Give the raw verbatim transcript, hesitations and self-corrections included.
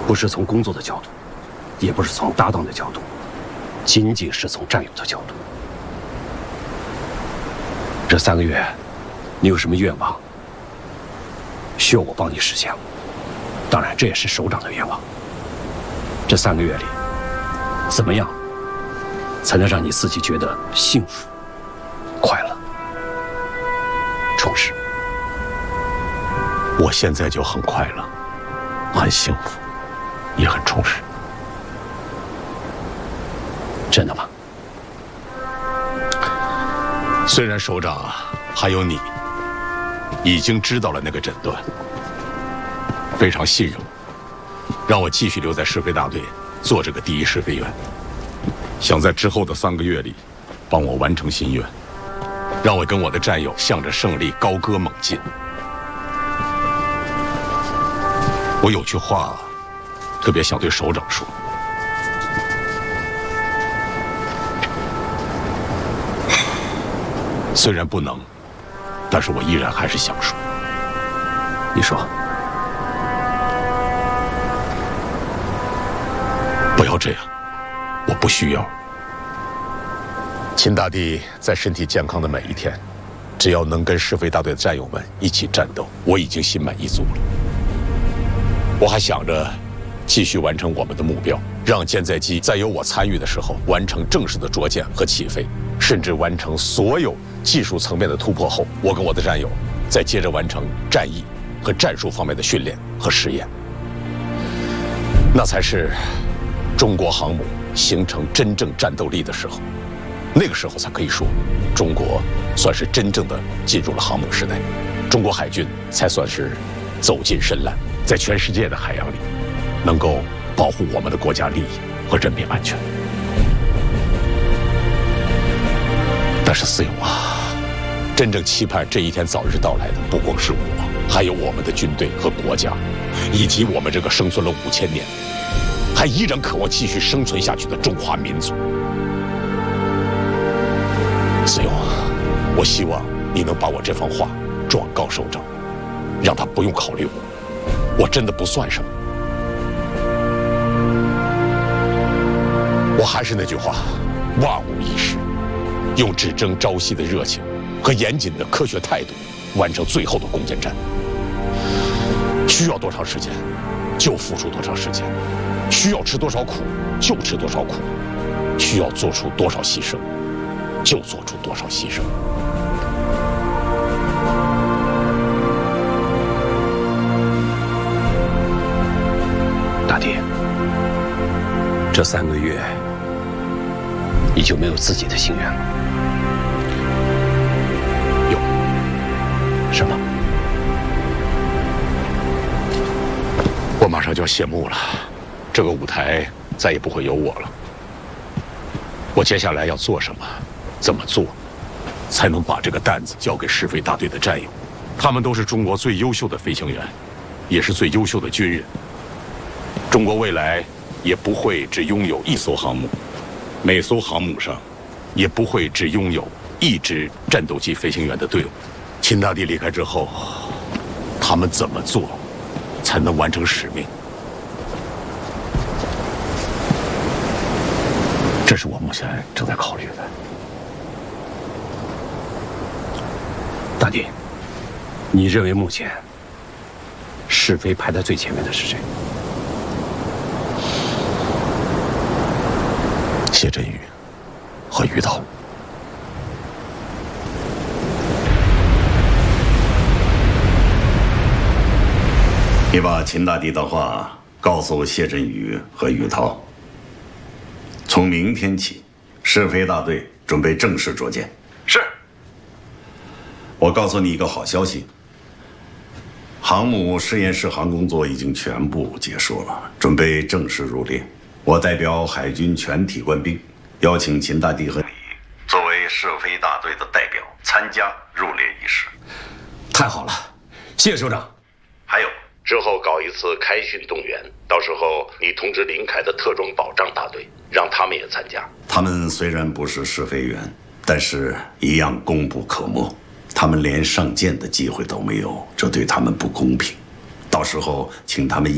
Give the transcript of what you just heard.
不是从工作的角度，也不是从搭档的角度，仅仅是从战友的角度。这三个月，你有什么愿望需要我帮你实现？当然，这也是首长的愿望。这三个月里，怎么样才能让你自己觉得幸福、快乐、充实？ 我现在就很快乐，很幸福，也很充实。 真的吗？ 虽然首长还有你已经知道了那个诊断，非常信任我，让我继续留在试飞大队做这个第一试飞员，想在之后的三个月里帮我完成心愿，让我跟我的战友向着胜利高歌猛进。我有句话特别想对首长说，虽然不能，但是我依然还是想说。 你说。 不要这样，我不需要。秦大帝在身体健康的每一天，只要能跟试飞大队的战友们一起战斗，我已经心满意足了。我还想着继续完成我们的目标，让舰载机在有我参与的时候完成正式的着舰和起飞，甚至完成所有技术层面的突破后，我跟我的战友再接着完成战役和战术方面的训练和实验。那才是中国航母形成真正战斗力的时候，那个时候才可以说，中国算是真正的进入了航母时代，中国海军才算是走进深蓝，在全世界的海洋里，能够保护我们的国家利益和人民安全。但是四友啊，真正期盼这一天早日到来的，不光是我，还有我们的军队和国家，以及我们这个生存了五千年，还依然渴望继续生存下去的中华民族。四友，我希望你能把我这番话转告首长，让他不用考虑我，我真的不算什么。我还是那句话，万无一失，用只争朝夕的热情和严谨的科学态度，完成最后的攻坚战。需要多长时间，就付出多长时间；需要吃多少苦，就吃多少苦；需要做出多少牺牲，就做出多少牺牲。 大弟，这三个月你就没有自己的心愿了？ 有。 什么？ 我马上就要谢幕了，这个舞台再也不会有我了。我接下来要做什么，怎么做，才能把这个担子交给试飞大队的战友？他们都是中国最优秀的飞行员，也是最优秀的军人。中国未来也不会只拥有一艘航母，每艘航母上也不会只拥有一支战斗机飞行员的队伍。秦大帝离开之后，他们怎么做才能完成使命？这是我目前正在考虑的。 大弟，你认为目前试飞排在最前面的是谁？ 谢振宇和于涛。 你把秦大帝的话告诉谢振宇和于涛。从明天起，试飞大队准备正式着舰。 是。 我告诉你一个好消息，航母实验试航工作已经全部结束了，准备正式入列。我代表海军全体官兵，邀请秦大帝和你作为试飞大队的代表参加入列仪式。 太好了，谢谢首长。 还有，之后搞一次开训动员，到时候你通知林凯的特种保障大队，让他们也参加。他们虽然不是试飞员，但是一样功不可没。他们连上舰的机会都没有，这对他们不公平。到时候请他们